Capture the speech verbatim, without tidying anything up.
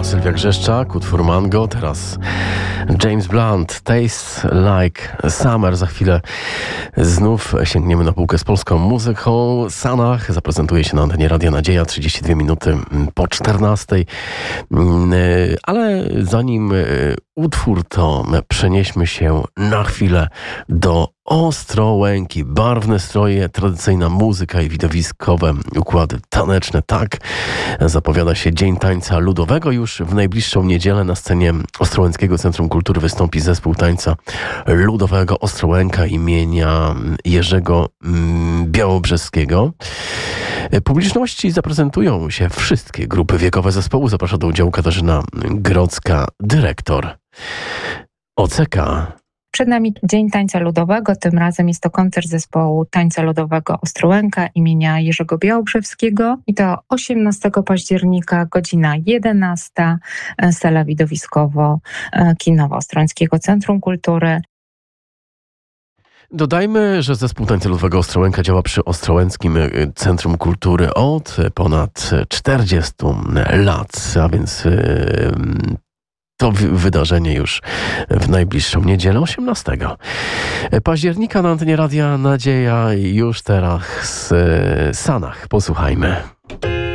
była Sylwia Grzeszczak, utwór Mango, teraz James Blunt, Tastes Like Summer. Za chwilę znów sięgniemy na półkę z polską muzyką. Sanach zaprezentuje się na antenie Radia Nadzieja, trzydzieści dwie minuty po czternastej. Ale zanim utwór, to przenieśmy się na chwilę do Ostrołęki. Barwne stroje, tradycyjna muzyka i widowiskowe układy taneczne. Tak zapowiada się Dzień Tańca Ludowego. Już w najbliższą niedzielę na scenie Ostrołęckiego Centrum Kultury wystąpi zespół tańca ludowego Ostrołęka imienia Jerzego Białobrzeskiego. Publiczności zaprezentują się wszystkie grupy wiekowe zespołu. Zaprasza do udziału Katarzyna Grodzka, dyrektor O C K. Przed nami Dzień Tańca Ludowego, tym razem jest to koncert zespołu Tańca Ludowego Ostrołęka imienia Jerzego Białobrzewskiego i to osiemnastego października, godzina jedenasta, sala widowiskowo-kinowa Ostrołęckiego Centrum Kultury. Dodajmy, że zespół Tańca Ludowego Ostrołęka działa przy Ostrołęckim Centrum Kultury od ponad czterdziestu lat, a więc to wydarzenie już w najbliższą niedzielę, osiemnastego października na antenie Radia Nadzieja. Już teraz z Sanach posłuchajmy.